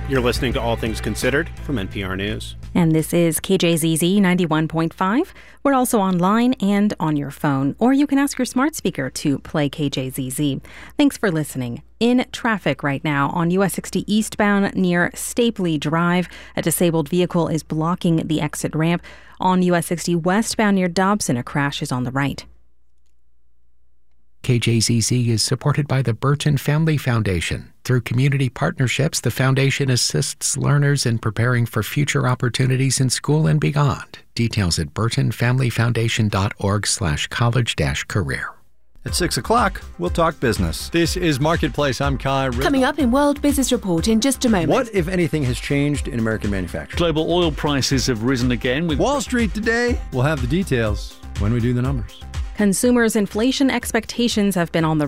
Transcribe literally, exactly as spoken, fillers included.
You're listening to All Things Considered from N P R News. And this is K J Z Z ninety-one point five. We're also online and on your phone, or you can ask your smart speaker to play K J Z Z. Thanks for listening. In traffic right now on U S sixty eastbound near Stapley Drive, a disabled vehicle is blocking the exit ramp. On U S sixty westbound near Dobson, a crash is on the right. K J Z Z is supported by the Burton Family Foundation. Through community partnerships, the foundation assists learners in preparing for future opportunities in school and beyond. Details at burtonfamilyfoundation.org slash college dash career. At six o'clock, we'll talk business. This is Marketplace. I'm Kai Riddle. Coming up in World Business Report in just a moment. What, if anything, has changed in American manufacturing? Global oil prices have risen again. With Wall Street today. We'll have the details when we do the numbers. Consumers' inflation expectations have been on the